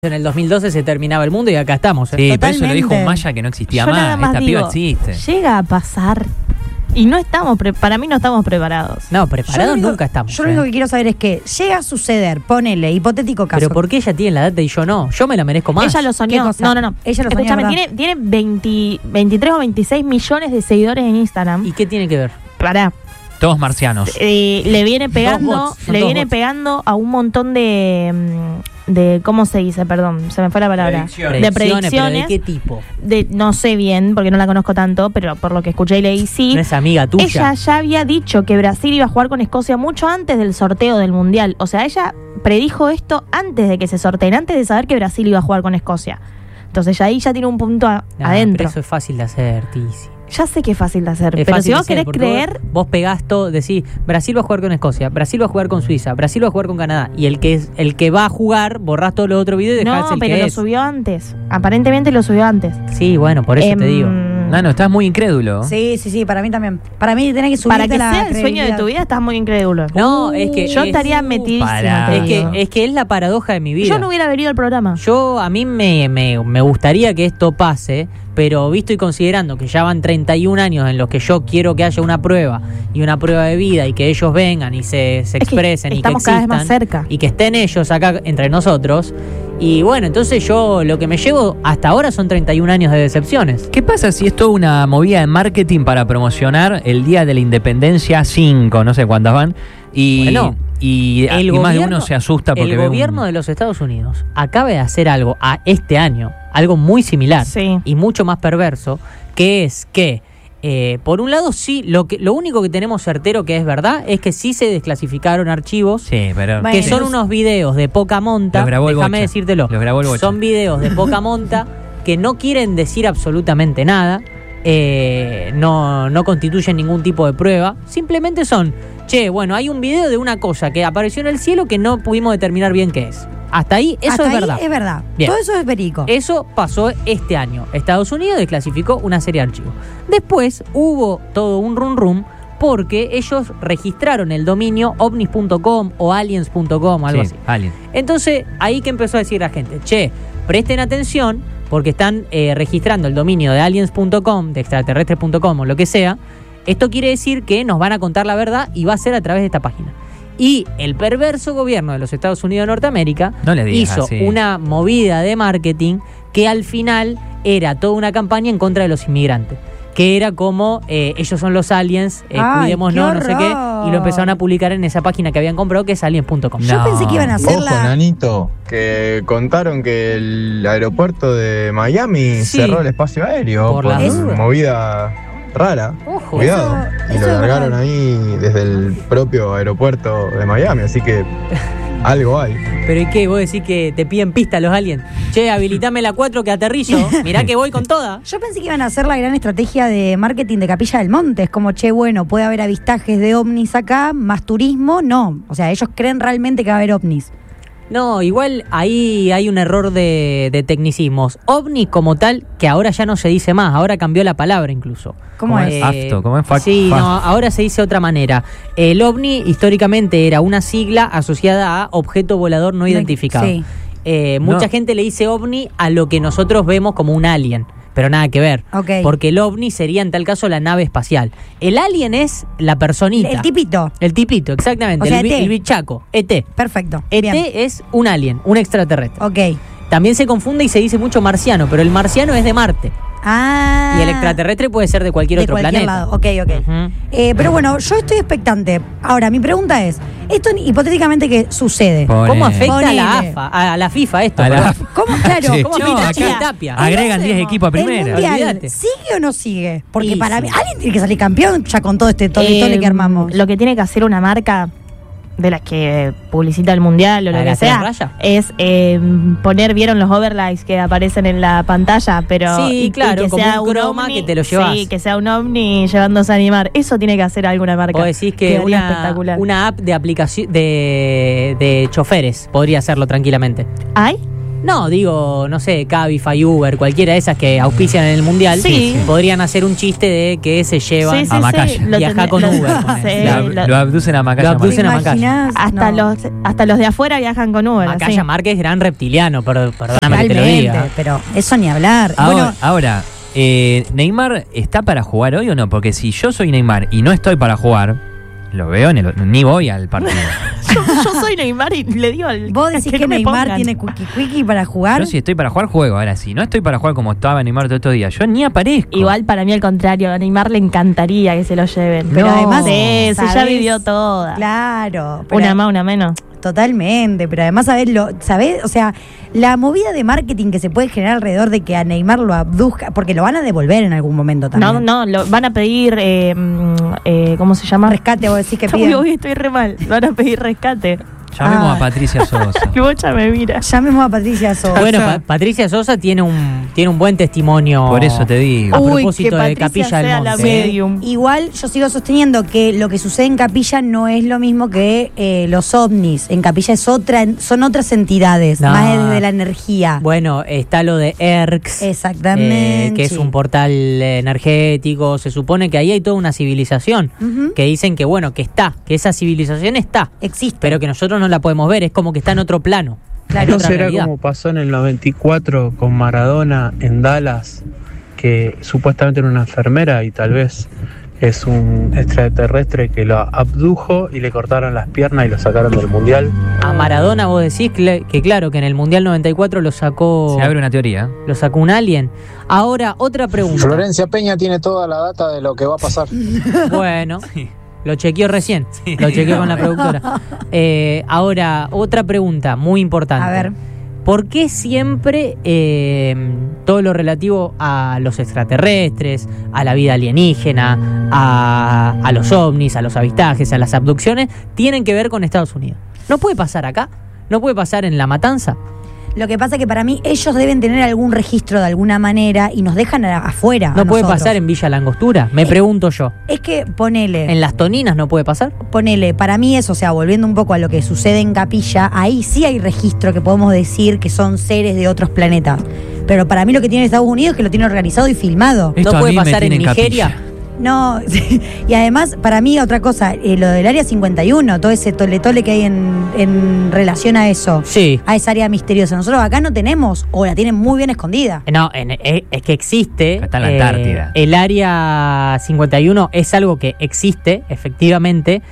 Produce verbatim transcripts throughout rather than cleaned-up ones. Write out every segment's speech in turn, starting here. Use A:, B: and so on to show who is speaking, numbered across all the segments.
A: En el dos mil doce se terminaba el mundo y acá estamos. ¿eh?
B: Sí,
C: Totalmente.
B: pero eso lo dijo un Maya que no existía
C: Yo nada
B: más.
C: más
B: Esta
C: digo,
B: piba existe.
C: Llega a pasar y no estamos, pre- para mí no estamos preparados.
A: No,
D: Yo
A: preparados
D: lo único-
A: nunca estamos.
D: Yo lo único
A: ¿eh?
D: que quiero saber es que llega a suceder, ponele, hipotético caso.
A: Pero ¿por qué ella tiene la data y yo no? Yo me la merezco más.
C: Ella lo
D: ¿Qué
C: soñó.
D: cosa?
C: No, no, no.
D: Ella lo soñó,
C: Escúchame,
D: ¿verdad?
C: tiene, tiene veinte, veintitrés o veintiséis millones de seguidores en Instagram.
A: ¿Y qué tiene que ver?
C: Pará.
B: Todos marcianos.
C: Eh, le viene pegando,
A: bots, son
C: le
A: dos
C: viene
A: bots.
C: pegando a un montón de, mm, de ¿cómo se dice? Perdón, se me fue la palabra.
B: Predicciones.
C: De
A: Predicciones, ¿pero
C: predicciones.
A: ¿de qué tipo?
C: de- no sé bien, porque no la conozco tanto, pero por lo que escuché y leí sí.
A: ¿No es amiga tuya?
C: Ella ya había dicho que Brasil iba a jugar con Escocia mucho antes del sorteo del Mundial. O sea, ella predijo esto antes de que se sorteen, antes de saber que Brasil iba a jugar con Escocia. Entonces ya ahí ya tiene un punto a-
A: Nah,
C: adentro.
A: Pero eso es fácil de hacer, Tizi.
C: Ya sé que es fácil de hacer,
A: Es
C: pero
A: fácil
C: si
A: de
C: vos
A: hacer,
C: querés
A: porque
C: creer,
A: Vos, vos pegás todo, decís, Brasil va a jugar con Escocia, Brasil va a jugar con Suiza, Brasil va a jugar con Canadá. Y el que es el que va a jugar, borrás todos los otros videos y dejás
C: no,
A: el
C: pero
A: que
C: lo
A: es.
C: subió antes. Aparentemente lo subió antes.
A: Sí, bueno, por eso
C: Em,
A: te digo.
B: Nano, estás muy incrédulo.
D: Sí, sí, sí, para mí también. Para mí tenés que subirte
C: Para que
D: la
C: sea el sueño de
D: credibilidad.
C: tu vida, estás muy incrédulo.
A: No, es que
C: Yo
A: es-
C: estaría metidísima.
B: Pará.
C: te
A: Es que,
C: digo.
A: es que es la paradoja de mi vida.
C: Yo no hubiera venido al programa.
A: Yo, a mí me, me, me gustaría que esto pase, pero visto y considerando que ya van treinta y un años en los que yo quiero que haya una prueba y una prueba de vida y que ellos vengan y se, se
C: Es que
A: expresen y que
C: estamos cada vez más
A: existan,
C: cerca.
A: y que estén ellos acá entre nosotros. Y bueno, entonces yo lo que me llevo hasta ahora son treinta y un años de decepciones.
B: ¿Qué pasa si es toda una movida de marketing para promocionar el Día de la Independencia cinco, no sé cuántas van? Y,
A: Bueno,
B: y,
A: el
B: y más de
A: gobierno-
B: uno se asusta porque
A: El
B: ve un-
A: gobierno de los Estados Unidos acaba de hacer algo a este año, algo muy similar
C: Sí.
A: y mucho más perverso, que es que eh, por un lado sí, lo que lo único que tenemos certero que es verdad es que sí se desclasificaron archivos
B: Sí, pero...
D: Bueno,
A: que son unos videos de poca monta,
B: Los grabó el
A: déjame
B: Bocha.
A: decírtelo,
B: Los grabó el Bocha.
A: son videos de poca monta que no quieren decir absolutamente nada, eh, no, no constituyen ningún tipo de prueba, simplemente son, che, bueno, hay un video de una cosa que apareció en el cielo que no pudimos determinar bien qué es. Hasta ahí, eso
D: Hasta
A: es
D: ahí
A: verdad.
D: es verdad.
A: Bien.
D: Todo eso es verico.
A: Eso pasó este año. Estados Unidos desclasificó una serie de archivos. Después hubo todo un rum rum porque ellos registraron el dominio ovnis punto com o aliens punto com, algo
B: Sí,
A: así.
B: alguien.
A: Entonces, ahí que empezó a decir la gente, che, presten atención porque están eh, registrando el dominio de aliens punto com, de extraterrestres punto com o lo que sea. Esto quiere decir que nos van a contar la verdad y va a ser a través de esta página. Y el perverso gobierno de los Estados Unidos de Norteamérica
B: No le digas
A: hizo
B: así.
A: una movida de marketing que al final era toda una campaña en contra de los inmigrantes. Que era como, eh, ellos son los aliens, eh,
D: Ay,
A: cuidémonos,
D: qué
A: no sé qué.
D: horror.
A: Y lo empezaron a publicar en esa página que habían comprado, que es aliens punto com.
D: Yo
B: No.
D: pensé que iban a hacer
E: Ojo,
D: la...
E: Nanito, que contaron que el aeropuerto de Miami
A: Sí.
E: cerró el espacio aéreo
A: Por
E: por,
A: las dudas.
E: movida rara.
A: Ojo,
E: Cuidado.
D: eso-
E: y
D: eso
E: lo
D: es
E: largaron
D: verdad.
E: ahí desde el propio aeropuerto de Miami, así que algo hay.
A: Pero ¿y qué? ¿Vos decís que te piden pista los aliens? Che, habilitame la cuatro que aterrizo. Mirá que voy con toda.
D: Yo pensé que iban a hacer la gran estrategia de marketing de Capilla del Monte. Es como, che, bueno, puede haber avistajes de ovnis acá, más turismo. No, o sea, ellos creen realmente que va a haber ovnis.
A: No, igual ahí hay un error de, de tecnicismos. OVNI como tal, que ahora ya no se dice más, ahora cambió la palabra incluso.
D: ¿Cómo es?
A: Eh,
B: Afto, ¿cómo es? Fac-
A: Sí,
B: fa-
A: no, ahora se dice de otra manera. El OVNI históricamente era una sigla asociada a objeto volador no identificado.
D: Sí.
A: Eh, mucha
B: No.
A: gente le dice OVNI a lo que nosotros vemos como un alien, pero nada que ver.
D: Ok.
A: Porque el OVNI sería en tal caso la nave espacial. El alien es la personita.
D: El tipito.
A: El tipito, exactamente.
D: O sea,
A: el, bi-
D: E T.
A: el bichaco, E T.
D: Perfecto.
A: E
D: Bien.
A: T es un alien, un extraterrestre.
D: Ok.
A: También se confunde y se dice mucho marciano, pero el marciano es de Marte.
D: Ah.
A: Y el extraterrestre puede ser de cualquier
D: de
A: otro
D: cualquier
A: planeta.
D: lado. Ok, ok.
A: Ujú.
D: Eh, pero bueno, yo estoy expectante. Ahora, mi pregunta es, esto hipotéticamente que sucede.
B: Pone-
A: ¿Cómo afecta a la
D: Ponele.
A: AFA, a la FIFA esto?
B: A la
A: perdón?
B: AFA.
D: ¿Cómo? Claro.
B: Sí.
A: ¿Cómo
B: No,
A: afecta a
B: acá
A: Chiqui Tapia?
B: agregan diez equipos a
D: ¿El
B: primera.
D: mundial
A: Olvídate.
D: sigue o no sigue? Porque
A: Y
D: para
A: sí.
D: mí, alguien tiene que salir campeón ya con todo este tole,
C: Eh,
D: tole que armamos.
C: Lo que tiene que hacer una marca de las que publicita el mundial o
A: ¿La
C: lo
A: de
C: que
A: las tres
C: sea
A: rayas?
C: es eh, poner, vieron los overlays que aparecen en la pantalla, pero
A: Sí,
C: y-
A: claro,
C: y que
A: como
C: sea
A: un croma que te lo
C: sí,
A: llevas.
C: que sea un ovni llevándose a animar. Eso tiene que hacer alguna marca.
A: Vos decís que
C: Quedaría
A: una,
C: espectacular.
A: una app de aplicación de, de choferes podría hacerlo tranquilamente.
C: ¿Hay?
A: No, digo, no sé, Cabify, Uber, cualquiera de esas que auspician en el Mundial,
C: Sí.
A: podrían hacer un chiste de que se llevan
C: Sí, sí,
B: a
C: sí,
B: Macaya.
C: lo
A: Viaja
C: ten-
A: con
C: lo-
A: Uber,
C: sí,
A: ponele.
B: Lo,
C: lo-
B: lo abducen a Macaya.
A: Lo abducen
D: ¿Te
A: a Macaya.
D: imaginás?
C: hasta,
D: No.
C: los, hasta los de afuera viajan con Uber.
A: Macaya
C: así.
A: Márquez, gran reptiliano, per- perdóname que te lo
D: Totalmente,
A: diga.
D: pero eso ni hablar.
B: Ahora,
D: Bueno,
B: ahora, eh, ¿Neymar está para jugar hoy o no? Porque si yo soy Neymar y no estoy para jugar, lo veo en el, ni voy al partido.
C: yo, yo soy Neymar y le digo al
D: vos decís que,
C: no me
D: Neymar
C: pongan.
D: tiene quickie quickie para jugar.
B: Yo si estoy para jugar, juego. Ahora, si no estoy para jugar como estaba Neymar todos estos días, yo ni aparezco.
C: Igual para mí al contrario, a Neymar le encantaría que se lo lleven.
D: Pero
C: No,
D: además,
C: sí, sí, ya
D: ¿sabés?
C: vivió toda.
D: Claro. pero-
C: Una más, una menos.
D: Totalmente, pero además, ¿sabés? Lo, ¿sabés? O sea, la movida de marketing que se puede generar alrededor de que a Neymar lo abduzca, porque lo van a devolver en algún momento también.
C: No, no, lo, van a pedir, eh, mm, eh, ¿cómo se llama?
D: Rescate, vos decís que
C: Uy,
D: piden.
C: uy, estoy re mal. Van a pedir rescate.
B: Llamemos
D: Ah.
B: a Patricia Sosa.
C: Que bocha me mira.
D: Llamemos a Patricia Sosa.
A: Bueno, Pa- Patricia Sosa tiene un tiene un buen testimonio.
B: Por eso te digo.
A: A
C: Uy,
A: propósito
C: que
A: de
C: Patricia
A: Capilla del
C: sea la
A: Monte.
C: medium.
D: Igual yo sigo sosteniendo que lo que sucede en Capilla no es lo mismo que eh, los ovnis. En Capilla es otra, son otras entidades,
A: No.
D: más desde la energía.
A: Bueno, está lo de E R X.
D: Exactamente.
A: eh, que es un portal energético. Se supone que ahí hay toda una civilización.
D: Ujú.
A: Que dicen que, bueno, que está, que esa civilización está.
D: Existe.
A: Pero que nosotros no la podemos ver. Es como que está en otro plano.
D: Claro.
A: en
F: ¿No
A: otra
F: será
A: realidad.
F: como pasó en el noventa y cuatro con Maradona en Dallas, que supuestamente era una enfermera y tal vez es un extraterrestre que lo abdujo y le cortaron las piernas y lo sacaron del mundial?
A: A Maradona vos decís que, que claro, que en el Mundial noventa y cuatro lo sacó
B: Se abre una teoría.
A: lo sacó un alien. Ahora, otra pregunta.
G: Florencia Peña tiene toda la data de lo que va a pasar.
A: Bueno, lo chequeó recién.
B: Sí.
A: Lo chequeó con la productora. Eh, ahora, otra pregunta muy importante.
D: A ver.
A: ¿Por qué siempre eh, todo lo relativo a los extraterrestres, a la vida alienígena, a, a los ovnis, a los avistajes, a las abducciones, tienen que ver con Estados Unidos? ¿No puede pasar acá? ¿No puede pasar en La Matanza?
D: Lo que pasa es que para mí ellos deben tener algún registro de alguna manera y nos dejan a- afuera.
A: ¿No
D: a
A: puede
D: nosotros.
A: pasar en Villa Langostura? Me pregunto yo.
D: Es que ponele.
A: ¿En Las Toninas no puede pasar?
D: Ponele, para mí eso, o sea, volviendo un poco a lo que sucede en Capilla, ahí sí hay registro que podemos decir que son seres de otros planetas. Pero para mí lo que tiene Estados Unidos es que lo tiene organizado y filmado.
B: Esto
A: ¿No
B: a
A: puede
B: mí me
A: pasar en
B: tiene en
A: Nigeria?
B: capilla.
D: No, y además, para mí, otra cosa, eh, lo del área cincuenta y uno, todo ese tole-tole que hay en, en relación a eso,
A: Sí.
D: a esa área misteriosa. Nosotros acá no tenemos, o la tienen muy bien escondida.
A: No, en- es, es que existe.
B: Acá está en la
A: eh,
B: Antártida.
A: El área cincuenta y uno es algo que existe, efectivamente.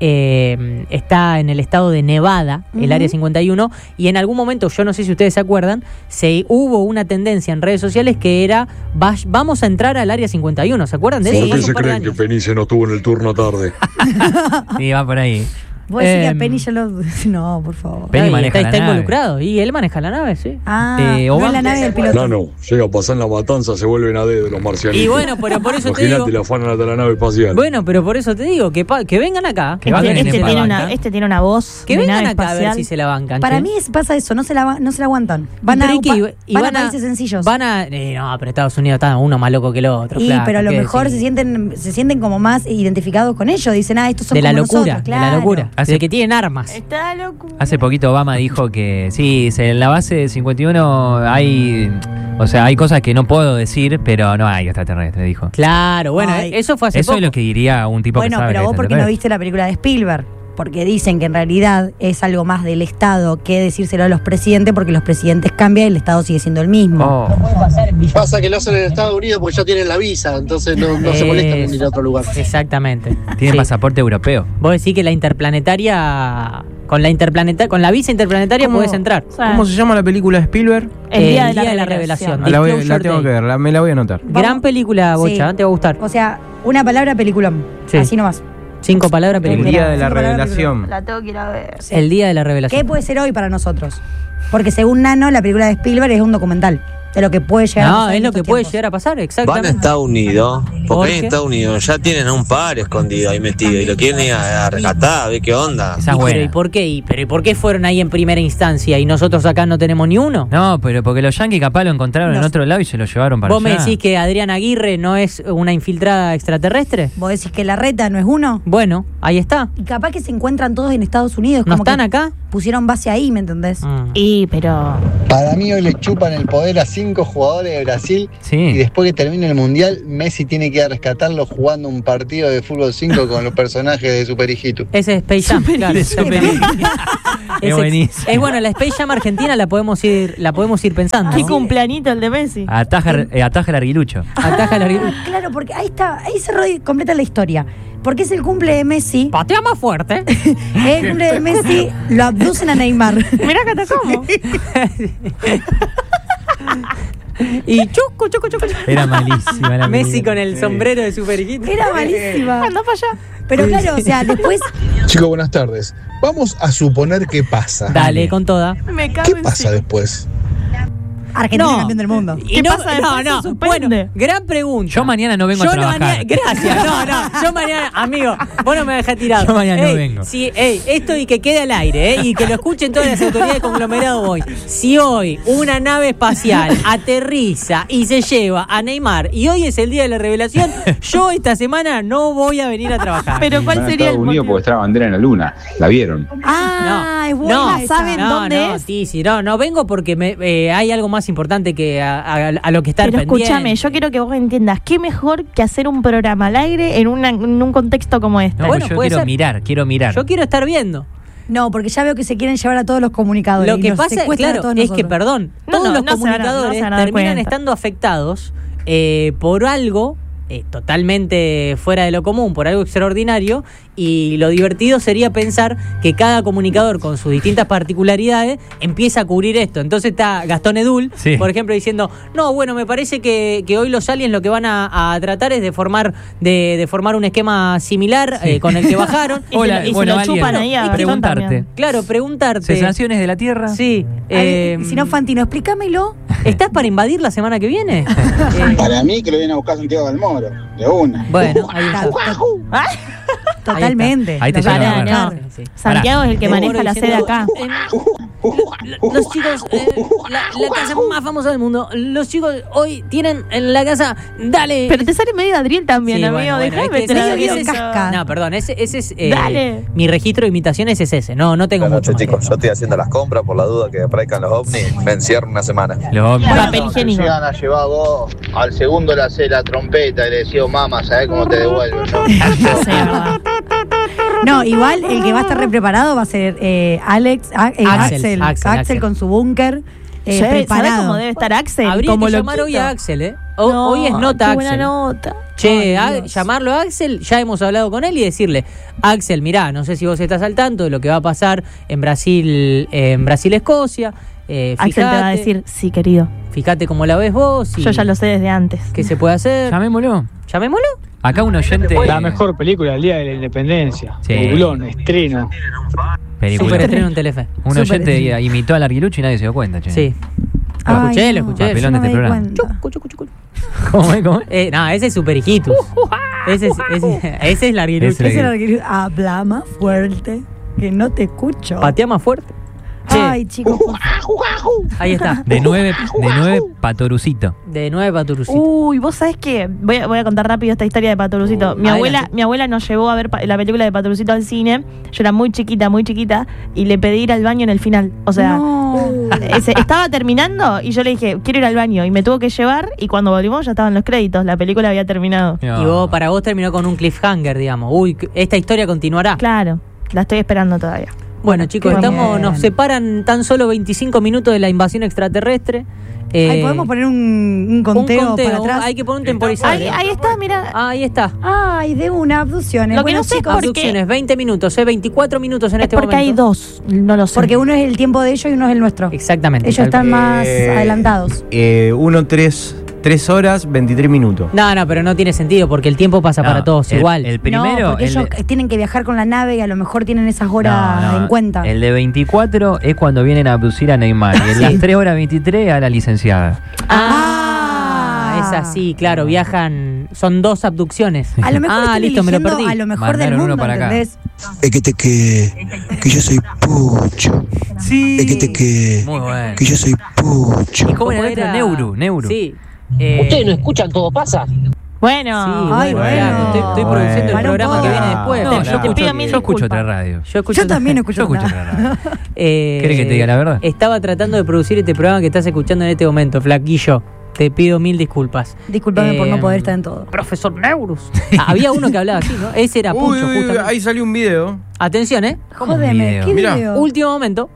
A: Eh, está en el estado de Nevada, el
D: Ujú.
A: área cincuenta y uno, y en algún momento, yo no sé si ustedes se acuerdan, se hubo una tendencia en redes sociales que era "Va- vamos a entrar al área cincuenta y uno", ¿se acuerdan de
D: Sí.
A: eso?
H: ¿Por
A: Fue
H: qué
A: hace
H: se
A: un par de
H: creen que
A: años.
H: Fenicia no estuvo en el turno tarde?
B: Sí, va por ahí.
D: Vos decís que a
A: Em,
D: Penny ya lo... No, por favor.
B: Penny
A: Ay,
B: maneja
A: está,
B: la
A: está
B: nave.
A: involucrado, y él maneja la nave, sí.
D: Ah,
B: Eh,
D: no
B: Obama-
D: es la nave del piloto.
H: No, no, llega a pasar en la matanza, se vuelven a D de los marcianitos.
A: Y bueno, pero por eso te digo.
H: Imagínate, la afanan hasta la nave espacial.
A: Bueno, pero por eso te digo, que, pa- que vengan acá.
B: Que
C: Este,
B: bajen en
C: este
B: el
C: tiene
B: banca.
C: una, este tiene una voz.
A: Que
C: de
A: vengan
C: nave
A: acá a ver
C: espacial.
A: si se la bancan.
D: Para
A: che.
D: mí es- pasa eso, no se la, va- no se la aguantan. Van
A: Pero
D: a,
A: ¿y qué?
D: pa-
A: Y
D: van a países sencillos.
A: Van a. eh, no, pero Estados Unidos está uno más loco que el otro.
D: Y,
A: claro,
D: pero a lo
A: ¿qué
D: mejor
A: decir?
D: se sienten, se sienten como más identificados con ellos. Dicen, ah, estos son
A: De la
D: como
A: locura,
D: nosotros,
A: de la
D: claro.
A: locura.
B: Hace-
A: De que tienen armas.
C: Está loco.
B: Hace poquito Obama dijo que sí, se- en la base cincuenta y uno hay, o sea, hay cosas que no puedo decir, pero no hay extraterrestre, dijo.
A: Claro, bueno,
D: Ay.
A: eso fue hace
B: Eso
A: poco.
B: es lo que diría un tipo
D: Bueno,
B: que sabe
D: pero
B: de
D: vos porque no
B: extraterrestre.
D: viste la película de Spielberg. Porque dicen que en realidad es algo más del Estado que decírselo a los presidentes, porque los presidentes cambian y el Estado sigue siendo el mismo.
B: Oh.
I: Pasa que lo hacen en Estados Unidos porque ya tienen la visa, entonces no, no se molestan en ir a otro lugar.
A: Exactamente.
B: Tiene
A: Sí.
B: pasaporte europeo.
A: Vos decís que la interplanetaria. Con la interplanetaria, con la visa interplanetaria
J: ¿Cómo?
A: podés entrar.
C: O sea,
J: ¿Cómo se llama la película de Spielberg?
C: el
A: Eh,
C: día de la, revelación.
J: Ah, la, voy- la
A: Disclosure
J: tengo que
A: Day.
J: ver, la- me la voy a anotar.
A: Gran
D: Vamos.
A: película, Bocha,
D: Sí.
A: te va a gustar.
D: O sea, una palabra, peliculón.
A: Sí.
D: Así nomás.
A: Cinco palabras,
J: El
A: película.
J: día de la
D: Cinco palabras,
J: revelación.
C: La tengo que ir a ver.
A: El día de la revelación.
D: ¿Qué puede ser hoy para nosotros? Porque según Nano, la película de Spielberg es un documental. de lo que puede llegar a
A: No,
D: pasar
A: es
D: en
A: lo
D: estos
A: que puede
D: tiempos.
A: llegar a pasar,
K: Van a
A: exactamente.
K: Estados Unidos,
A: ¿Por
K: porque ahí en
A: qué?
K: Estados Unidos ya tienen a un padre escondido ahí metido y lo quieren ir a, a rescatar, a ver qué onda.
B: Esa es
A: Y, pero
B: buena.
A: ¿y por qué? ¿Y, pero, ¿y por qué fueron ahí en primera instancia y nosotros acá no tenemos ni uno?
B: No, pero porque los yankees capaz lo encontraron
D: No
B: en
D: sé.
B: otro lado y se lo llevaron para
A: ¿Vos me
B: allá.
A: decís que Adriana Aguirre no es una infiltrada extraterrestre?
D: ¿Vos decís que la reta no es uno?
A: Bueno, ahí está.
D: Y capaz que se encuentran todos en Estados Unidos.
A: ¿No
D: como
A: están
D: que
A: acá?
D: pusieron base ahí, ¿me entendés?
A: Mm.
C: Y, pero.
E: Para mí hoy le chupan el poder a cinco jugadores de Brasil y
B: Sí.
E: después que termine el Mundial, Messi tiene que ir a rescatarlo jugando un partido de fútbol cinco con los personajes de Super Hijito.
A: Ese es Space Jam, claro.
B: de Super
A: Es ex-
B: buenísimo.
A: Es bueno, la Space Jam argentina la podemos ir, la podemos ir pensando.
C: Qué
A: ¿no?
C: cumpleañito el de Messi.
B: Ataja, eh, ataja el arguilucho.
A: Ataja la
D: Ah, claro, porque ahí está, ahí se ro- completa la historia. Porque es el cumple de Messi.
A: Patea más fuerte.
D: Es el cumple de Messi, lo abducen a Neymar.
C: Mirá que te como.
A: Y chucu, chucu, chucu. chucu.
B: Era malísima la
A: Messi
B: película.
A: con el sombrero de Super Hijito.
D: Era malísima.
C: Anda para allá.
D: Pero claro, o sea, después
L: Chicos, buenas tardes. Vamos a suponer qué pasa.
A: Dale, con toda.
C: Me cago
L: ¿Qué
C: en
L: pasa
C: sí.
L: después?
D: Argentina
A: No.
D: campeón del mundo.
A: Y
C: ¿Qué
A: no,
C: pasa
A: no,
C: después?
A: no.
C: Se suspende.
A: Bueno, gran pregunta.
B: Yo mañana no vengo
A: Yo
B: a
A: no
B: trabajar.
A: mañana- gracias. No, no. Yo mañana, amigo, vos no me dejás tirado.
B: Yo mañana no
A: Ey,
B: vengo.
A: Sí, ey, esto y que quede al aire, ¿eh? Y que lo escuchen todas las autoridades de conglomerado hoy. Si hoy una nave espacial aterriza y se lleva a Neymar y hoy es el día de la revelación, yo esta semana no voy a venir a trabajar.
C: Pero ¿cuál
M: Van a
C: sería el
M: Estados Unidos
C: motivo?
M: porque está la bandera en la luna. ¿La vieron?
D: Ah, es buena.
A: no,
D: esa.
C: ¿saben
A: no,
C: dónde
A: no,
C: es?
A: Sí, sí, no, no vengo porque me, eh, hay algo más importante que a, a- a lo que estar
C: Pero
A: pendiente.
C: escúchame, yo quiero que vos entiendas, qué mejor que hacer un programa al aire en, una- en un contexto como este.
B: No,
A: Bueno,
B: pues yo
A: puede
B: quiero
A: ser.
B: mirar, quiero mirar.
A: Yo quiero estar viendo.
D: No, porque ya veo que se quieren llevar a todos los comunicadores.
A: Lo
D: y
A: que
D: nos
A: pasa,
D: secuestran a
A: claro,
D: todos
A: es que,
D: nosotros.
A: perdón,
C: No,
A: todos
C: no,
A: los
C: no se van a- no
A: comunicadores
C: se van a dar
A: terminan
C: cuenta.
A: estando afectados eh, por algo eh, totalmente fuera de lo común, por algo extraordinario, y lo divertido sería pensar que cada comunicador con sus distintas particularidades empieza a cubrir esto. Entonces está Gastón Edul,
B: Sí.
A: por ejemplo, diciendo, no, bueno, me parece que, que hoy los aliens lo que van a, a tratar es de formar de, de formar un esquema similar eh, con el que bajaron.
C: Y se lo- y se lo
B: alguien,
C: chupan ahí a Gastón
B: preguntarte.
C: también.
A: Claro, preguntarte.
B: ¿Sensaciones de la Tierra?
A: Sí.
D: Ay,
A: eh,
D: si no, Fantino, explícamelo.
A: ¿Estás para invadir la semana que viene? Eh,
G: Para mí que lo viene a buscar Santiago del Moro, de una.
A: bueno, ahí está.
D: Totalmente.
B: Ahí te
D: Los van
B: llama
D: a
B: la
D: ganar.
A: Sí, sí.
C: Santiago es el que
A: El
C: maneja
A: Moro
C: la sede
A: diciendo,
C: acá.
A: eh, lo- los chicos, eh, la, la casa más famosa del mundo, los chicos hoy tienen en la casa, dale.
C: Pero te sale medio Adriel también,
A: Sí,
C: amigo.
A: bueno, bueno,
C: Déjame
A: es que
C: meter
A: ese-
C: a Adriel
A: ese es-
C: eso.
A: No, perdón, ese, ese es eh,
C: Dale.
A: mi registro de imitaciones es ese. No, no tengo
K: Buenas
A: mucho
K: noches,
A: más que
K: chicos.
A: eso.
K: Yo estoy haciendo las compras por la duda que aparezcan los ovnis. Me encierro una semana.
B: Los ovnis.
C: Papel higiénico.
G: a llevar vos, al segundo le hace la trompeta y le decía, mamá, ¿sabés cómo te devuelvo? ¿no?
C: Sí, verdad.
D: No, igual el que va a estar re preparado va a ser eh, Alex, ah, eh,
A: Axel,
D: Axel,
A: Axel,
D: Axel,
A: Axel.
D: con su búnker eh,
C: Che, ¿sabés
D: preparado.
C: cómo debe estar Axel?
A: Habría
C: como
A: que
C: lo
A: llamar hoy
C: quito.
A: a Axel, ¿eh? O-
C: No,
A: hoy es nota
C: qué buena
A: Axel.
C: nota.
A: Che,
C: Ay,
A: a-
C: Dios.
A: llamarlo a Axel, ya hemos hablado con él y decirle, Axel, mirá, no sé si vos estás al tanto de lo que va a pasar en Brasil, en Brasil-Escocia. Eh,
C: Axel te va a
A: fíjate-
C: decir, sí, querido.
A: Fíjate cómo la ves vos y
C: Yo ya lo sé desde antes.
A: qué se puede hacer.
B: Llamémoslo.
A: ¿Llamémoslo?
B: Acá un oyente.
F: La mejor película del Día de la Independencia.
B: Sí.
F: Peliculón, estreno.
B: Película.
A: Super estreno en Telefe.
B: Un
D: Super
B: oyente
D: estreno.
B: imitó al arguilucho y nadie se dio cuenta, che.
A: Sí. Lo
D: Ay,
A: escuché, lo
D: no,
A: escuché.
B: Papelón
D: yo
B: de
D: no
B: este
D: me di
B: programa.
D: cuenta.
A: Chucu, chucu, chucu.
B: ¿Cómo es? ¿Cómo es?
A: Eh, no, ese es Super Hijitus. Ese es, ese, ese es Larguirucho.
B: Ese
D: Ese era el que habla más fuerte, que no te escucho.
A: Patea más fuerte. Che,
D: Ay, chicos, por
A: ahí está.
B: De nueve, de nueve, Patorucito.
A: De nueve Paturucito.
C: Uy, vos sabés que voy a, voy a contar rápido esta historia de Patorucito. Mi
A: Adelante.
C: abuela, mi abuela nos llevó a ver pa- la película de Patorucito al cine. Yo era muy chiquita, muy chiquita, y le pedí ir al baño en el final. O sea,
D: no.
C: ese- estaba terminando y yo le dije, quiero ir al baño. Y me tuvo que llevar, y cuando volvimos ya estaban los créditos. La película había terminado.
B: No.
A: Y vos, para vos terminó con un cliffhanger, digamos. Uy, esta historia continuará.
C: Claro, la estoy esperando todavía.
A: Bueno, chicos,
D: qué
A: estamos,
D: bien.
A: nos separan tan solo veinticinco minutos de la invasión extraterrestre. Eh,
D: Ay, podemos poner un, un conteo,
A: un conteo,
D: para atrás.
A: hay que poner un temporizador.
C: Ahí, ahí está, mira.
A: Ah, ahí está.
D: Ay, de una, abducciones.
C: Lo que
D: Bueno,
C: no sé
D: chicos,
C: por qué-
A: Abducciones, veinte minutos, eh, veinticuatro minutos en
C: Es
A: este
C: porque
A: momento.
C: hay dos, no lo sé.
D: porque uno es el tiempo de ellos y uno es el nuestro.
A: Exactamente.
D: Ellos
A: tal
D: están
A: cual.
D: más
J: Eh,
D: adelantados.
J: Eh, uno tres tres horas, veintitrés minutos.
A: No, no, pero no tiene sentido porque el tiempo pasa
B: No,
A: para todos
B: el-
A: igual.
B: El primero.
D: no, porque
B: el
D: ellos
B: de-
D: tienen que viajar con la nave y a lo mejor tienen esas horas
B: No, no,
D: en cuenta.
B: El de veinticuatro es cuando vienen a abducir a Neymar. Y el de las tres horas veintitrés a la licenciada.
A: Ah, es así, claro, viajan, son dos abducciones.
D: A lo mejor
A: ah,
D: están
A: listo, me lo
D: eligiendo
A: perdí.
D: a lo mejor del
B: Mandaron uno
D: mundo,
B: para acá.
D: ¿entendés?
N: Es que te que, que yo soy pucho.
B: Sí.
N: Es que te que,
B: Muy bueno.
N: que yo soy pucho.
B: ¿Y cómo era el otro? Neuro, Neuro.
A: Sí. eh,
O: Ustedes no escuchan Todo Pasa.
C: Bueno,
A: Sí,
D: Ay,
A: bueno,
D: bueno.
A: claro, estoy, estoy
B: Bueno.
A: produciendo el
D: Para un
A: programa que
D: poco.
A: viene después.
B: No,
A: pero
B: yo,
A: yo,
C: te
B: escucho,
C: pido mil
B: yo escucho
C: disculpas.
B: otra radio.
A: yo escucho
D: Yo también escucho
B: Yo escucho
D: otra.
B: otra radio.
A: Eh,
B: ¿Querés que te diga la verdad?
A: Estaba tratando de producir este programa que estás escuchando en este momento, Flaquillo. Te pido mil disculpas.
D: Disculpame por no
A: Eh,
D: poder estar en todo.
A: Profesor Neurus. Ah, había uno que hablaba así, ¿no? Ese era Pucho,
J: Uy, uy, uy,
A: justamente.
J: ahí salió un video.
A: Atención, ¿eh?
D: Jódeme,
B: video?
D: ¿qué
J: Mirá.
D: video?
A: Último momento.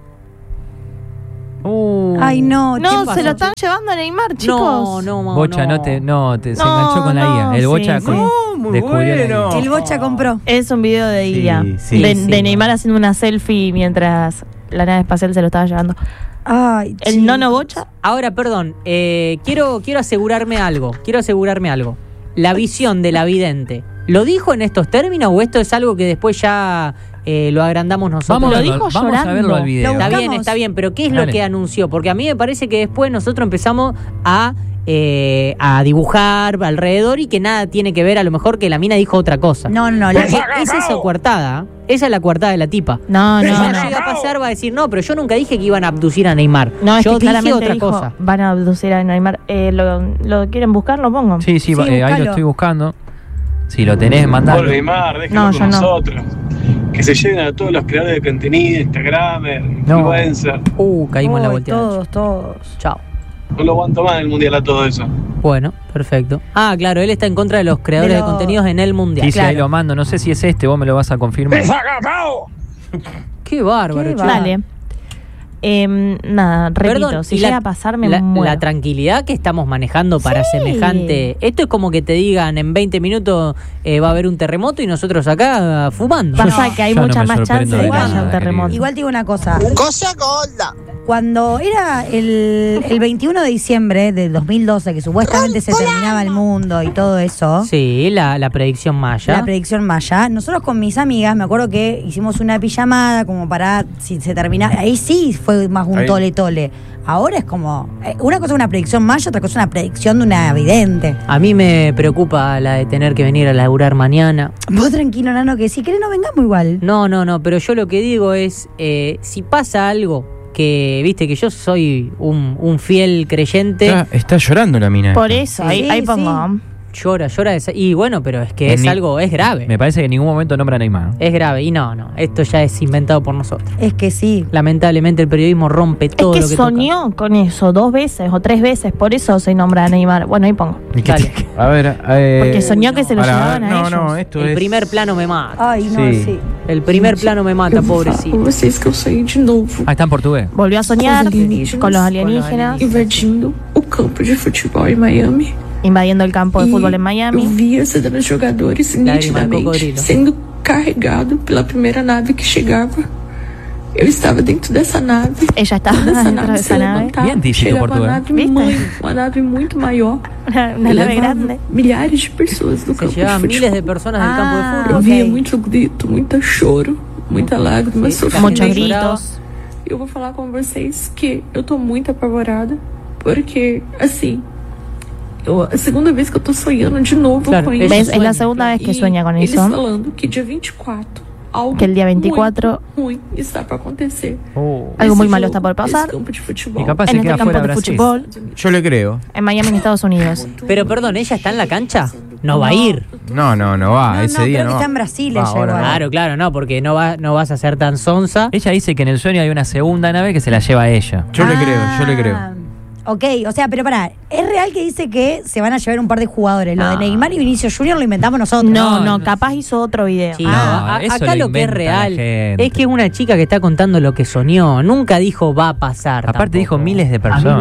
A: Uh.
D: Ay, no.
C: no,
A: pasó,
C: se lo
A: che?
C: están llevando a Neymar, chicos.
A: No, no, no.
B: Bocha
A: no.
B: no te, no, te se
C: No,
B: enganchó con la
C: no,
B: I A. El
C: sí,
B: Bocha
C: sí.
B: con-
J: No, muy
B: descubrió la I A.
J: bueno.
D: El Bocha compró.
C: Es un video de
J: Sí,
C: I A.
J: sí,
C: de,
A: sí,
C: de
A: no.
C: Neymar haciendo una selfie mientras la nave espacial se lo estaba llevando.
D: Ay,
C: El
D: chicos.
C: nono Bocha.
A: Ahora, perdón, eh, quiero, quiero asegurarme algo. Quiero asegurarme algo. La visión de la vidente, ¿lo dijo en estos términos o esto es algo que después ya eh, lo agrandamos nosotros?
B: Vamos,
C: Lo
B: a-
C: dijo
B: vamos a
C: llorando.
B: verlo al video.
D: Lo
A: Está bien,
D: buscamos.
A: está bien, pero ¿qué es
B: Dale.
A: lo que anunció? Porque a mí me parece que después nosotros empezamos a, eh, a dibujar alrededor y que nada tiene que ver, a lo mejor que la mina dijo otra cosa.
D: No, no, la-
A: Porque es esa coartada, esa es la coartada de la tipa.
C: No,
A: Si
C: no,
A: no
C: no.
A: llega a pasar, va a decir, no, pero yo nunca dije que iban a abducir a Neymar.
C: No, es
A: yo
C: que
A: dije
C: claramente
A: otra
C: dijo,
A: cosa.
C: van a abducir a Neymar. Eh, lo, ¿Lo quieren buscar? Lo pongo.
B: Sí, sí,
D: Sí,
B: va- eh, ahí
D: buscalo.
B: lo estoy buscando. Si lo tenés, mandalo.
F: Por Neymar, déjalo
C: No,
F: con
C: yo no.
F: nosotros. Que se lleven a todos los creadores de contenido, Instagramer,
B: No.
F: influencer.
A: Uh, caímos en la
D: Uy,
A: volteada.
D: todos, todos.
A: Chao.
F: No lo aguanto más en el mundial a todo eso.
A: Bueno, perfecto. Ah, claro, él está en contra de los creadores de,
D: De los-
A: contenidos en el mundial.
B: Sí, sí, ahí
D: claro.
B: lo mando. No sé si es este, vos me lo vas a confirmar.
A: Qué bárbaro,
D: Qué
A: che.
D: bárbaro.
C: Dale. Em, nada, repito,
A: Perdón,
C: si
A: y
C: llega
A: la-
C: a pasar me
A: la,
C: muero.
A: la tranquilidad que estamos manejando para
C: Sí.
A: semejante. Esto es como que te digan en veinte minutos eh, va a haber un terremoto y nosotros acá fumando.
C: Pasa que hay
B: yo no
C: mucha
B: me
C: más chance
B: sorprendo
C: de
B: de
C: que haya
B: nada,
C: un terremoto.
D: Igual te digo una cosa.
O: Cosa gorda.
D: Cuando era el, el veintiuno de diciembre de dos mil doce, que supuestamente se terminaba el mundo y todo eso,
A: Sí, la, la predicción maya.
D: la predicción maya, nosotros con mis amigas, me acuerdo que hicimos una pijamada como para, si se terminaba, ahí sí fue más un
J: Ahí.
D: tole tole. Ahora es como, eh, una cosa es una predicción maya, otra cosa es una predicción de una vidente.
A: A mí me preocupa la de tener que venir a laburar mañana.
D: Vos tranquilo, Nano, que si querés no vengamos igual.
A: No, no, no, pero yo lo que digo es, eh, si pasa algo que, viste, que yo soy un, un fiel creyente,
J: Está, está llorando la mina.
C: Por
J: esta.
C: eso, ahí,
D: Sí,
C: ahí
D: sí.
C: pongo.
A: llora, llora. esa- Y bueno, pero es que
B: En
A: es
B: ni-
A: algo, es grave.
B: Me parece que en ningún momento nombra a Neymar.
A: Es grave. Y no, no, esto ya es inventado por nosotros.
D: Es que sí.
A: Lamentablemente el periodismo rompe todo
C: es
A: lo
C: que
A: que
C: soñó con eso dos veces o tres veces, por eso se nombra a Neymar. Bueno, ahí pongo.
B: ¿Y qué
A: Dale.
B: te-
J: A ver, eh,
C: Porque soñó que se lo
J: para-
C: llevaban a
J: no,
C: ellos.
J: no, esto
A: toca. El
J: es.
A: primer plano me mata.
D: Ay, no,
J: Sí.
D: sí.
A: El primer plano me mata, pobrecito.
P: vocês que eu saí de novo
B: Ah, está en portugués.
C: Volvió a soñar
P: com os alienígenas,
C: con los alienígenas,
P: invadindo o campo de futebol em Miami.
C: invadiendo el campo de
P: E
C: fútbol en
P: eu
C: Miami.
P: via esses jogadores
A: Lágrima de
P: nitidamente
A: cocodrilo.
P: sendo carregados pela primeira nave que chegava. Eu estava dentro dessa nave.
C: Ella estaba
P: Quando essa
C: dentro
P: nave
C: de
P: se
C: esa nave.
P: levantava,
B: Bien dice tu
P: chegava uma
B: portugués.
P: nave,
C: ¿Viste?
P: mãe, uma nave muito maior.
C: Una, una
P: E
C: nave
P: levava
C: grande.
P: milhares de pessoas do
A: Se
P: campo de
A: llevaban miles de
P: futebol.
A: personas del campo de
C: Ah,
A: fútbol.
P: Eu via
C: ok.
P: muito grito, muito choro, muita lágrima,
A: Sí,
P: sofrimento.
C: Muchos
A: gente lloraba.
C: gritos.
P: Eu vou falar com vocês que eu tô muito apavorada, porque, assim, eu, a segunda vez que eu tô sonhando de novo
A: Claro,
P: com
A: es-
P: isso.
C: ¿Ves? Es la segunda vez que
P: E
C: sueña con
P: eles
C: eso.
P: falando que dia vinte e quatro, algo
C: Que el día veinticuatro
P: muito ruim está para acontecer.
B: Oh.
C: Algo muy
P: Nesse
C: malo
P: jogo,
C: está por pasar.
P: nesse campo de futebol.
B: Y capaz
C: En
B: se
C: este
B: queda
C: campo
B: fuera
C: de
B: Brasil.
C: fútbol
J: Yo le creo.
C: en Miami, en Estados Unidos.
A: Pero perdón, ¿ella está en la cancha? No va a ir.
J: No, no, no va.
D: No,
J: ese
D: no,
J: día
D: creo que
J: no.
D: está en Brasil
J: Va,
D: ella
J: ahora
D: igual.
J: no.
A: Claro, claro, no, porque no, va, no vas a ser tan sonsa.
B: Ella dice que en el sueño hay una segunda nave que se la lleva a ella.
J: Yo le creo, yo le
D: Ah,
J: creo.
D: Ok, o sea, pero pará, es real que dice que se van a llevar un par de jugadores. Lo de
A: No.
D: Neymar y Vinicius Junior lo inventamos nosotros.
C: No,
B: No,
C: no,
B: no.
C: capaz hizo otro video.
A: Sí,
B: No,
A: no, a-
B: eso
A: acá
B: lo
A: lo que es
B: inventa la
A: real
B: gente.
A: es que es una chica que está contando lo que soñó. Nunca dijo va a pasar.
B: Aparte
A: tampoco.
B: dijo miles de personas.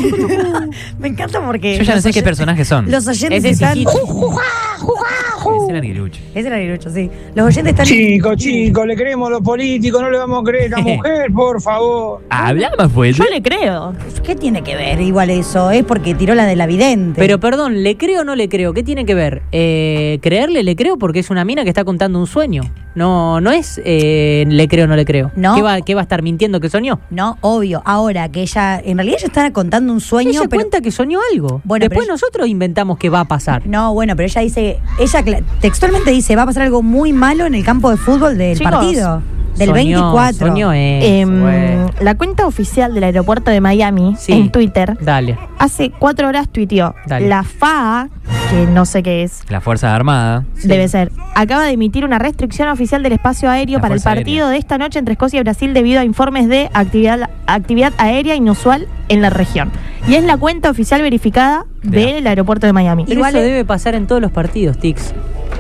D: Me encanta porque
B: Yo ya no
D: los
B: sé qué
D: oyen-
B: personajes son.
D: Los oyentes
A: Ese es
D: están...
A: hijito.
B: Es el aguilucho.
D: Es el aguilucho, sí. Los oyentes están...
Q: Chicos, chicos, le creemos a los políticos, no le vamos a creer a la mujer, por favor.
B: Habla más fuerte.
C: Yo le creo.
D: ¿Qué tiene que ver igual eso? Es porque tiró la de la vidente.
A: Pero perdón, ¿le creo o no le creo? ¿Qué tiene que ver? Eh, creerle le creo porque es una mina que está contando un sueño. No, no es eh, le creo o no le creo.
D: No.
A: ¿Qué va, ¿Qué va a estar mintiendo que soñó?
D: No, obvio. Ahora que ella, en realidad ella está contando un sueño,
A: Ella
D: pero...
A: cuenta que soñó algo.
D: Bueno,
A: Después
D: pero-
A: nosotros inventamos qué va a pasar.
D: No, bueno, pero ella dice, ella cla- textualmente dice, va a pasar algo muy malo en el campo de fútbol del
C: Chicos,
D: partido. Del
A: Soñó,
D: veinticuatro.
A: soñó eso,
C: Em,
A: güey.
C: la cuenta oficial del aeropuerto de Miami
A: Sí.
C: en Twitter
A: Dale.
C: hace cuatro horas tuiteó
A: Dale.
C: la F A A, que no sé qué es,
B: La Fuerza Armada.
C: debe ser, acaba de emitir una restricción oficial del espacio aéreo
B: La
C: para el
B: Fuerza
C: partido
B: Aérea.
C: de esta noche entre Escocia y Brasil debido a informes de actividad, actividad aérea inusual en la región. Y es la cuenta oficial verificada del aeropuerto de Miami.
A: Pero
C: Igual
A: eso
C: es-
A: debe pasar en todos los partidos, Tix.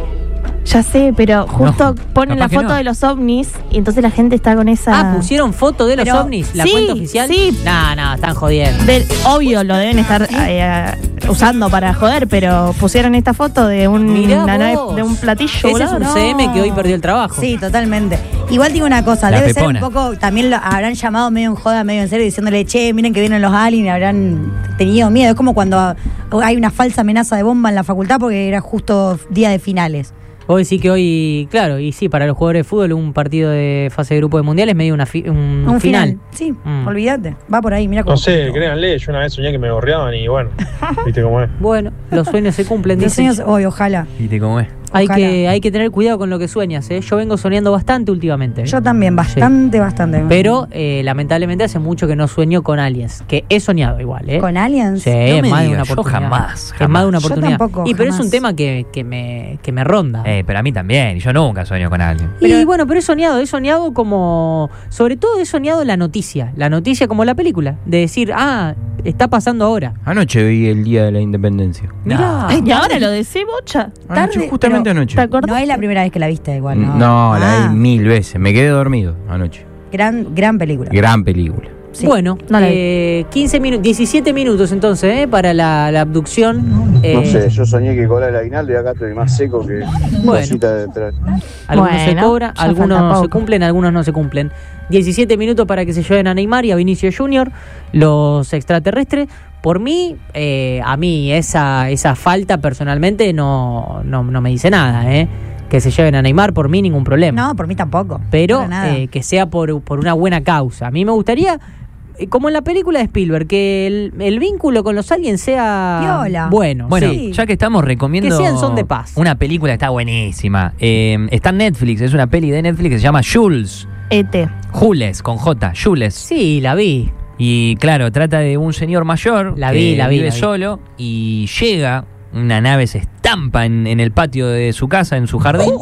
C: ya sé, pero justo
B: No,
C: ponen la
B: capaz que
C: foto
B: no.
C: de los ovnis y entonces la gente está con esa...
A: Ah, pusieron foto de los
C: Pero-
A: ovnis, la
C: sí,
A: cuenta oficial.
C: sí.
A: No, no, están jodiendo.
C: Del- obvio lo deben estar eh, usando para joder, pero pusieron esta foto de un,
A: Mirá
C: una nave-
A: vos.
C: de un platillo.
A: Ese es
C: volado.
A: un
C: No.
A: C M que hoy perdió el trabajo.
D: Sí, totalmente. Igual digo una cosa,
B: La
D: debe
B: pepona.
D: ser un poco, también lo habrán llamado medio en joda, medio en serio, diciéndole, che, miren que vienen los aliens, habrán tenido miedo. Es como cuando hay una falsa amenaza de bomba en la facultad porque era justo día de finales.
A: Hoy sí que hoy, claro, y sí, para los jugadores de fútbol un partido de fase de grupo de mundiales medio una fi- un,
D: Un
A: final.
D: final. Sí,
A: Mm.
D: olvídate. Va por ahí, mira cómo.
Q: No sé, créanle, yo una vez soñé que me gorreaban y bueno, viste cómo es.
A: Bueno, los sueños se cumplen,
D: Los
A: dicen.
D: sueños, hoy, ojalá.
B: ¿Viste cómo es?
A: Hay
D: ojalá.
A: que, hay que tener cuidado con lo que sueñas, ¿eh? Yo vengo soñando bastante últimamente. ¿eh?
D: Yo también, bastante, bastante.
A: Pero eh, lamentablemente hace mucho que no sueño con aliens. Que he soñado igual, ¿eh?
D: ¿Con aliens?
A: Sí,
B: No
A: es
B: me
A: más de
B: digas,
A: una
B: yo
A: oportunidad.
B: jamás,
A: Es
B: jamás.
A: más de una
D: Yo
A: oportunidad.
D: tampoco,
A: y pero es
D: jamás.
A: un tema que, que me, que me ronda.
B: Eh, pero a mí también. Y yo nunca sueño con alguien.
A: Y bueno, pero he soñado, he soñado como. Sobre todo he soñado la noticia. La noticia como la película. De decir, ah, está pasando ahora.
J: Anoche vi el Día de la Independencia.
A: Mirá.
C: Ay, y ahora lo decís, bocha.
J: Anoche,
D: Tarde,
J: justamente
D: pero
J: anoche.
C: ¿Te acordás?
D: No es la primera vez que la viste igual, ¿no?
J: No, la
D: Ah,
J: vi mil veces. Me quedé dormido anoche.
D: Gran, gran película.
J: Gran película.
D: Sí.
A: Bueno,
C: No la vi.
A: eh, quince minutos, diecisiete minutos entonces, ¿eh? Para la, la abducción. eh,
G: No sé, yo soñé que cobraba el aguinaldo y acá estoy más seco que
A: Bueno.
G: cosita de atrás.
A: Algunos se
C: Bueno,
A: cobran,
C: ya
A: algunos
C: falta
A: se
C: poco.
A: cumplen, algunos no se cumplen. diecisiete minutos para que se lleven a Neymar y a Vinicius Junior, los extraterrestres. Por mí, eh, a mí esa, esa falta personalmente no, no, no me dice nada, ¿eh? Que se lleven a Neymar, por mí ningún problema.
D: No, por mí tampoco.
A: Pero
D: Para nada.
A: eh, que sea por, por una buena causa. A mí me gustaría, eh, como en la película de Spielberg, que el, el vínculo con los aliens sea
D: Piola.
A: bueno.
B: Bueno,
A: sí.
B: ya que estamos, recomiendo
A: Que sean son de paz.
B: una película que está buenísima. Eh, está en Netflix, es una peli de Netflix que se llama Jules.
C: E T.
B: Jules, con J, Jules.
A: Sí, la vi.
B: Y claro, trata de un señor mayor
A: La
B: que
A: vi, la vi,
B: vive
A: la vi.
B: solo y llega, una nave se estampa en, en el patio de su casa, en su jardín.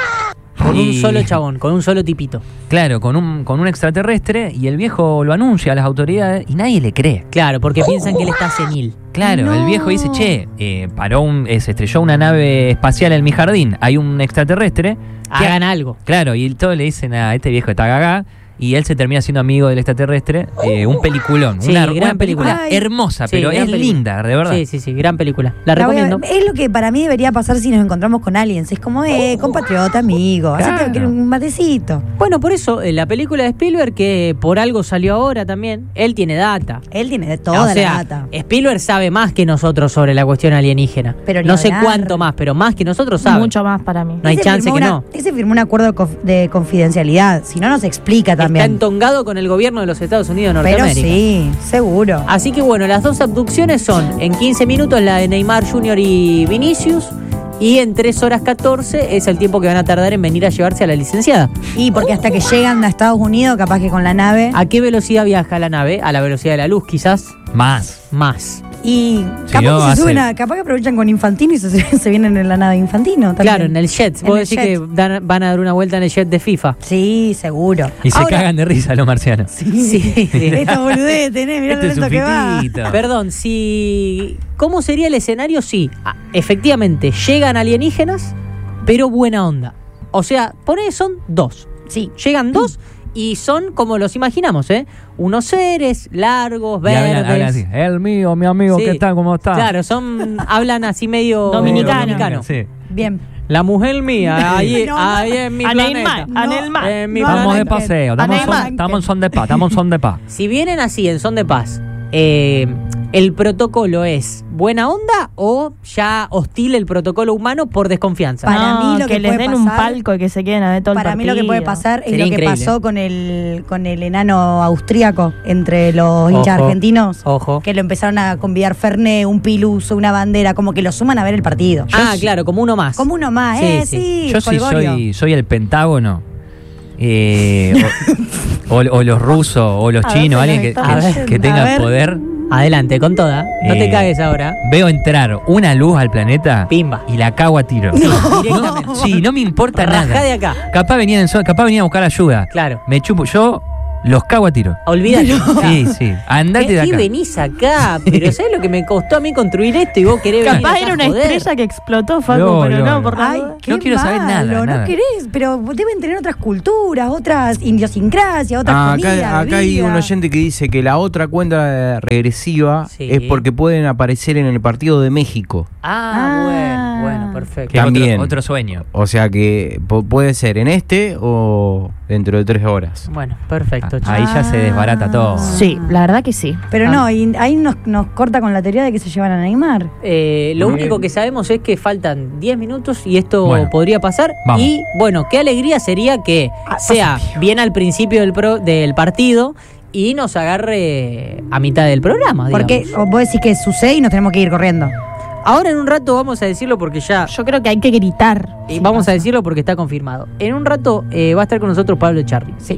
A: Con
B: Y-
A: un solo chabón, con un solo tipito.
B: Claro, con un, con un extraterrestre y el viejo lo anuncia a las autoridades y nadie le cree.
A: Claro, porque piensan que él está senil.
B: Claro, el viejo dice, che, eh, paró un, eh, se estrelló una nave espacial en mi jardín, hay un extraterrestre. que-
A: Hagan algo.
B: Claro, y todos le dicen a este viejo está gaga. Y él se termina siendo amigo del extraterrestre. Eh, un peliculón.
A: Sí,
B: una
A: gran
B: una película
D: película.
B: hermosa,
A: Sí,
B: pero
A: gran
B: es
A: película.
B: linda, de verdad.
A: Sí, sí, sí, gran película. La
D: La voy a
A: recomiendo.
D: ver. Es lo que para mí debería pasar si nos encontramos con aliens. Es como, eh, compatriota, amigo. Hacete
B: Claro.
D: un matecito.
A: Bueno, por eso, eh, la película de Spielberg, que por algo salió ahora también, él tiene data.
D: Él tiene de toda
A: o sea,
D: la data.
A: Spielberg sabe más que nosotros sobre la cuestión alienígena.
D: Pero ni
A: no sé
D: hablar.
A: cuánto más, pero más que nosotros sabe.
C: Mucho más para mí.
A: No hay
D: Ese
A: chance
D: firmó
A: que
D: una-
A: no.
D: Ese firmó un acuerdo de conf- de confidencialidad. Si no, nos explica
A: Está
D: también.
A: entongado con el gobierno de los Estados Unidos de
D: Pero
A: Norteamérica.
D: sí, seguro.
A: Así que bueno, las dos abducciones son en quince minutos la de Neymar Junior y Vinicius. Y en tres horas catorce es el tiempo que van a tardar en venir a llevarse a la licenciada.
D: Y porque hasta que llegan a Estados Unidos, capaz que con la nave.
A: ¿A qué velocidad viaja la nave? A la velocidad de la luz, quizás.
B: Más.
A: Más.
D: Y
B: Si
D: capaz
B: no,
D: que se
B: hace-
D: suben a, capaz que aprovechan con Infantino y se, se vienen en la nave de Infantino también.
A: Claro, en el jet.
D: En
A: Vos
D: el
A: decís
D: jet.
A: que dan- van a dar una vuelta en el jet de FIFA.
D: Sí, seguro.
B: Y se
D: Ahora-
B: cagan de risa los marcianos.
A: Sí.
D: Esta boludez, tenés, mirá
B: Este
D: lo
B: es
D: lento
B: un
D: que va.
B: pitito.
A: Perdón, si. ¿Cómo sería el escenario si ah, efectivamente llegan alienígenas, pero buena onda? O sea, poné son dos.
D: Sí.
A: Llegan dos y son como los imaginamos, ¿eh? Unos seres largos,
B: Y
A: verdes.
B: hablan, hablan así. El mío, mi amigo,
A: Sí.
B: ¿qué tal? ¿Cómo está?
A: Claro, son. Hablan así medio
C: Dominicano.
A: dominicano.
B: Sí.
D: Bien.
A: La mujer mía, ahí,
C: No, no.
A: ahí en mi
C: A
A: planeta.
C: Neymar, a Neymar.
A: En mi
B: Estamos de
A: planeta.
B: paseo, estamos,
C: Neymar.
B: son, estamos en son de paz, estamos en son de paz.
A: Si vienen así, en son de paz, eh, ¿el protocolo es buena onda o ya hostil el protocolo humano por desconfianza?
D: Para
C: No,
D: mí lo que
C: les
D: puede
C: den un
D: pasar-
C: palco y que se queden a ver todo el
D: Para mí lo que puede
C: partido.
D: pasar es
A: Sería
D: lo que
A: increíble.
D: pasó con el con el enano austríaco entre los hinchas
A: Ojo,
D: argentinos.
A: Ojo.
D: Que lo empezaron a convidar Fernet, un piluso, una bandera, como que lo suman a ver el partido.
A: Ah, claro, como uno más.
D: Como uno más,
A: Sí,
D: ¿eh?
A: sí.
D: Sí,
B: Yo sí
D: Folgorio.
B: soy, soy el Pentágono. eh, o, o- o los rusos o los
C: A ver,
B: chinos,
C: se
B: alguien
C: nos
B: que,
C: está
B: que-
C: cayendo.
B: que
C: A
B: tenga
C: ver.
B: poder.
A: Adelante, con toda. No te
B: Eh,
A: cagues ahora.
B: Veo entrar una luz al planeta
A: Pimba.
B: y la cago a tiro.
A: Directamente.
B: Sí, no me importa
A: Rajá
B: nada.
A: de acá.
B: Capaz venían, en so- capaz venían a buscar ayuda.
A: Claro.
B: Me chupo, yo los cago a tiro.
A: Olvídate.
B: Sí, sí. Andate de
A: Y
B: acá.
A: venís acá, pero ¿sabes lo que me costó a mí construir esto? Y vos querés venir
C: Capaz
A: acá
C: era
A: a
C: una
A: joder.
C: estrella que explotó, Facu,
B: No,
C: pero
B: no,
C: no,
B: no.
C: por la
D: Ay,
C: duda.
D: qué
B: No quiero saber
D: malo,
B: nada,
D: no
B: nada.
D: querés, pero deben tener otras culturas, otras idiosincrasias, otras
J: Ah,
D: comidas.
J: acá acá hay
D: bebidas.
J: un oyente que dice que la otra cuenta regresiva
A: Sí.
J: es porque pueden aparecer en el partido de México.
A: Ah,
C: Ah.
A: bueno, bueno, perfecto.
B: Que
J: También.
B: Otro, otro sueño.
J: O sea que pu- puede ser en este o dentro de tres horas.
A: Bueno, perfecto, chicos.
B: Ahí ya se desbarata todo.
C: Sí, la verdad que sí.
D: Pero
C: Ah.
D: no, y ahí nos, nos corta con la teoría de que se llevan a Neymar.
A: Eh, lo
B: Muy
A: único
B: bien.
A: que sabemos es que faltan diez minutos y esto
B: Bueno.
A: podría pasar.
B: Vamos.
A: Y bueno, qué alegría sería que
D: Ah,
A: sea
D: pasa.
A: bien al principio del, pro- del partido y nos agarre a mitad del programa.
D: Porque
A: digamos.
D: o vos decís que sucede y nos tenemos que ir corriendo.
A: Ahora en un rato vamos a decirlo porque ya.
C: Yo creo que hay que gritar.
A: Y vamos a decirlo porque está confirmado. En un rato eh, va a estar con nosotros Pablo Echarri. Sí.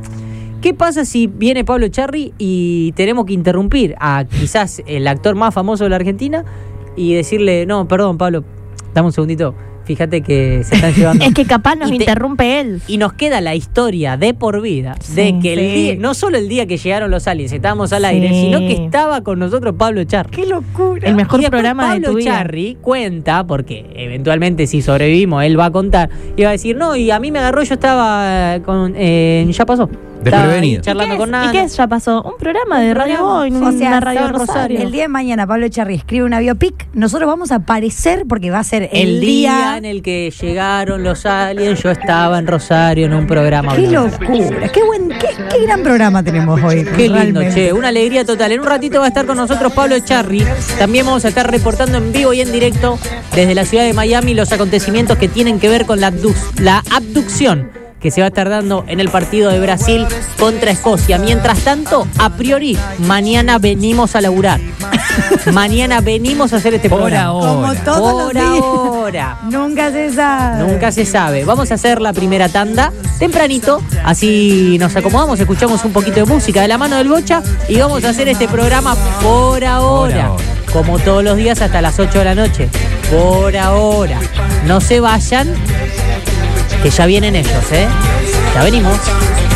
A: ¿Qué pasa si viene Pablo Echarri y tenemos que interrumpir a quizás el actor más famoso de la Argentina y decirle, no, perdón, Pablo, dame un segundito, fíjate que se están llevando.
C: Es que capaz nos
A: Y te-
C: interrumpe él.
A: Y nos queda la historia de por vida de
C: Sí,
A: que el
C: sí.
A: día, no solo el día que llegaron los aliens, estábamos al
C: Sí.
A: aire, sino que estaba con nosotros Pablo Echarri.
D: ¡Qué locura!
C: El mejor
A: Y después
C: programa de
A: Pablo
C: tu vida.
A: Echarri cuenta, porque eventualmente si sobrevivimos, él va a contar, y va a decir, no, y a mí me agarró, yo estaba eh, con, eh, ya pasó. Estaba ahí
J: Desprevenido.
A: charlando
C: ¿Y qué
A: con
C: es?
A: nada.
C: ¿Y qué es? Ya pasó. Un programa de Radio Boy,
D: O
C: una
D: sea,
C: radio
D: estaba
C: Rosario.
D: el día de mañana Pablo Echarri escribe una biopic, nosotros vamos a aparecer porque va a ser el,
A: El día en el que llegaron los aliens, yo estaba en Rosario en un programa.
D: ¡Qué
A: hablando.
D: locura! ¡Qué buen, qué, qué gran programa tenemos hoy!
A: Qué lindo,
D: realmente.
A: che, una alegría total. En un ratito va a estar con nosotros Pablo Echarri. También vamos a estar reportando en vivo y en directo desde la ciudad de Miami los acontecimientos que tienen que ver con la, abduc- la abducción que se va a estar dando en el partido de Brasil contra Escocia. Mientras tanto, a priori, mañana venimos a laburar. Mañana venimos a hacer este
B: Por
A: programa.
B: ahora.
D: Como todos
A: Por
D: los días.
A: ahora.
D: Nunca se sabe.
A: Nunca se sabe. Vamos a hacer la primera tanda tempranito, así nos acomodamos, escuchamos un poquito de música de la mano del Bocha y vamos a hacer este programa por ahora.
B: ahora.
A: Como todos los días hasta las ocho de la noche. Por ahora. No se vayan, que ya vienen ellos, ¿eh? Ya venimos.